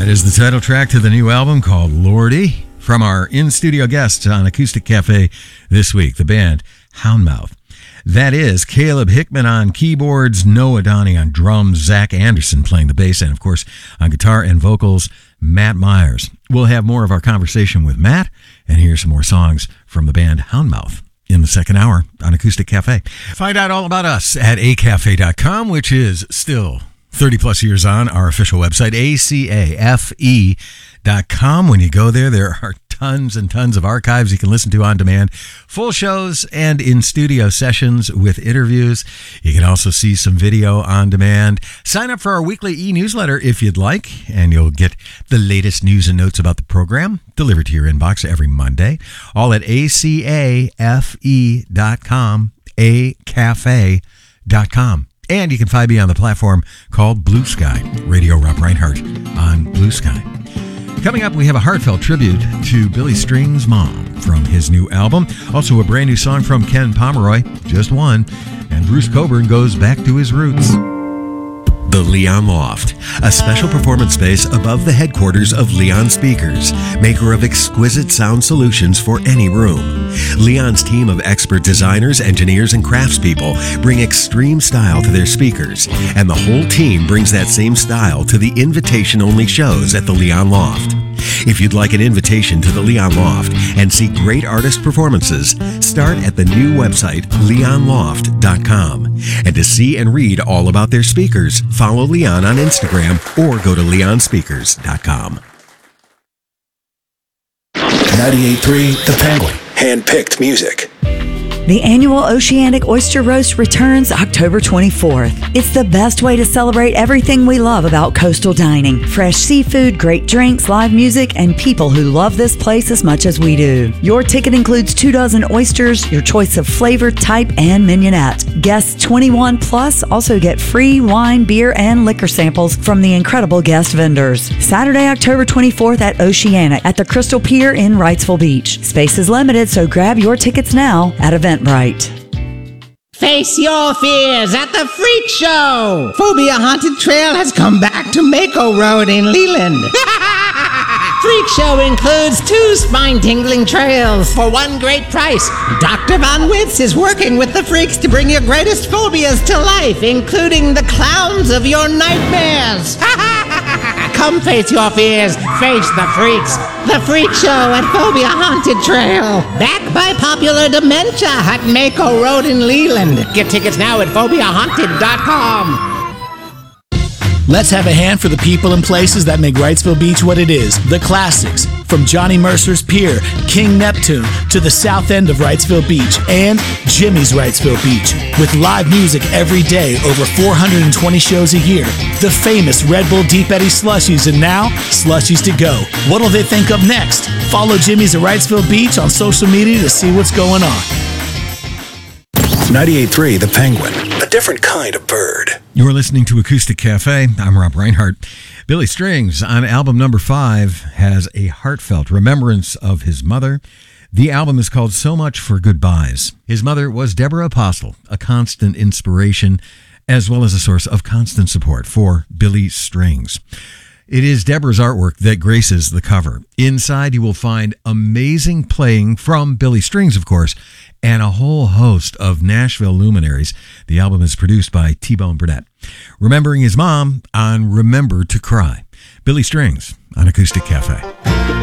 That is the title track to the new album called Lordy from our in-studio guests on Acoustic Cafe this week, the band Houndmouth. That is Caleb Hickman on keyboards, Noah Donnie on drums, Zach Anderson playing the bass, and of course on guitar and vocals, Matt Myers. We'll have more of our conversation with Matt and hear some more songs from the band Houndmouth in the second hour on Acoustic Cafe. Find out all about us at acafe.com, which is still 30 plus years on our official website, acafe.com. When you go there, there are tons and tons of archives you can listen to on demand, full shows and in-studio sessions with interviews. You can also see some video on demand. Sign up for our weekly e-newsletter if you'd like, and you'll get the latest news and notes about the program delivered to your inbox every Monday, all at acafe.com, acafe.com. And you can find me on the platform called Blue Sky, Radio Rob Reinhardt on Blue Sky. Coming up, we have a heartfelt tribute to Billy Strings' mom from his new album. Also, a brand new song from Ken Pomeroy, just one. And Bruce Coburn goes back to his roots. The Leon Loft, a special performance space above the headquarters of Leon Speakers, maker of exquisite sound solutions for any room. Leon's team of expert designers, engineers, and craftspeople bring extreme style to their speakers, and the whole team brings that same style to the invitation-only shows at the Leon Loft. If you'd like an invitation to the Leon Loft and see great artist performances, start at the new website, leonloft.com. And to see and read all about their speakers, follow Leon on Instagram or go to leonspeakers.com. 98.3 The Penguin. Hand-picked music. The annual Oceanic Oyster Roast returns October 24th. It's the best way to celebrate everything we love about coastal dining. Fresh seafood, great drinks, live music, and people who love this place as much as we do. Your ticket includes 2 dozen oysters, your choice of flavor, type, and mignonette. Guests 21 plus also get free wine, beer, and liquor samples from the incredible guest vendors. Saturday, October 24th at Oceanic at the Crystal Pier in Wrightsville Beach. Space is limited, so grab your tickets now at Eventbrite. Face your fears at the Freak Show! Phobia Haunted Trail has come back to Mako Road in Leland. Freak Show includes 2 spine-tingling trails for one great price. Dr. Von Witz is working with the freaks to bring your greatest phobias to life, including the clowns of your nightmares. Come face your fears, face the freaks. The Freak Show at Phobia Haunted Trail. Back by popular dementia at Mako Road in Leland. Get tickets now at phobiahaunted.com. Let's have a hand for the people and places that make Wrightsville Beach what it is. The classics, from Johnny Mercer's Pier, King Neptune, to the south end of Wrightsville Beach, and Jimmy's Wrightsville Beach. With live music every day, over 420 shows a year. The famous Red Bull Deep Eddy Slushies, and now, Slushies to go. What'll they think of next? Follow Jimmy's at Wrightsville Beach on social media to see what's going on. 98.3 The Penguin, a different kind of bird. You're listening to Acoustic Cafe. I'm Rob Reinhardt. Billy Strings on album number 5 has a heartfelt remembrance of his mother. The album is called So Much for Goodbyes. His mother was Deborah Apostle, a constant inspiration as well as a source of constant support for Billy Strings. It is Deborah's artwork that graces the cover. Inside, you will find amazing playing from Billy Strings, of course, and a whole host of Nashville luminaries. The album is produced by T-Bone Burnett. Remembering his mom on Remember to Cry. Billy Strings on Acoustic Cafe.